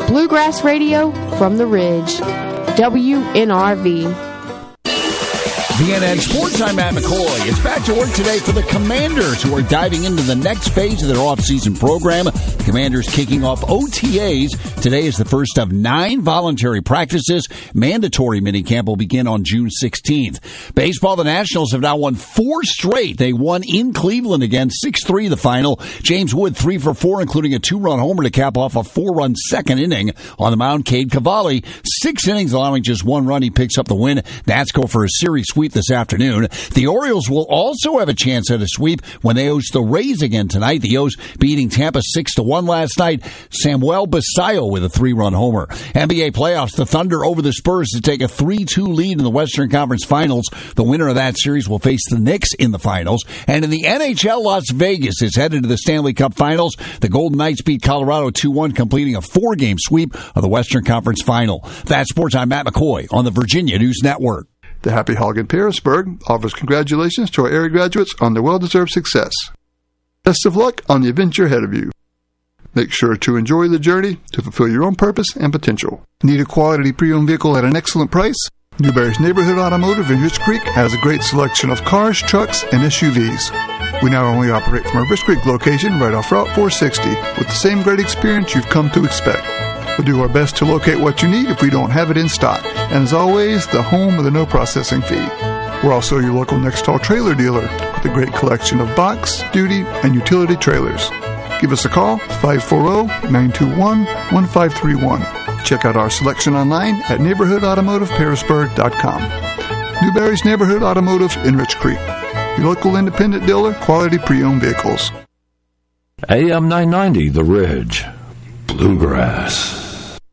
Bluegrass Radio from the Ridge. WNRV. BNN Sports, I'm Matt McCoy. It's back to work today for the Commanders, who are diving into the next phase of their offseason program. The Commanders kicking off OTAs. Today is the first of 9 voluntary practices. Mandatory minicamp will begin on June 16th. Baseball, the Nationals have now won 4 straight. They won in Cleveland again, 6-3 the final. James Wood 3 for 4, including a 2-run homer to cap off a 4-run second inning. On the mound, Cade Cavalli, 6 innings, allowing just 1 run. He picks up the win. Nats go for a series sweep this afternoon. The Orioles will also have a chance at a sweep when they host the Rays again tonight. The O's beating Tampa 6-1 last night. Samuel Basallo with a 3-run homer. NBA playoffs, the Thunder over the Spurs to take a 3-2 lead in the Western Conference Finals. The winner of that series will face the Knicks in the finals. And in the NHL, Las Vegas is headed to the Stanley Cup Finals. The Golden Knights beat Colorado 2-1, completing a 4-game sweep of the Western Conference Final. That's Sports. I'm Matt McCoy on the Virginia News Network. The Happy Hog in Pearisburg offers congratulations to our area graduates on their well-deserved success. Best of luck on the adventure ahead of you. Make sure to enjoy the journey to fulfill your own purpose and potential. Need a quality pre-owned vehicle at an excellent price? Newberry's Neighborhood Automotive in Rich Creek has a great selection of cars, trucks, and SUVs. We not only operate from our Rich Creek location right off Route 460 with the same great experience you've come to expect. We'll do our best to locate what you need if we don't have it in stock. And as always, the home with a no processing fee. We're also your local Nextall trailer dealer with a great collection of box, duty, and utility trailers. Give us a call, 540-921-1531. Check out our selection online at neighborhoodautomotivepearisburg.com. Newberry's Neighborhood Automotive in Rich Creek. Your local independent dealer, quality pre-owned vehicles. AM 990, The Ridge. Bluegrass.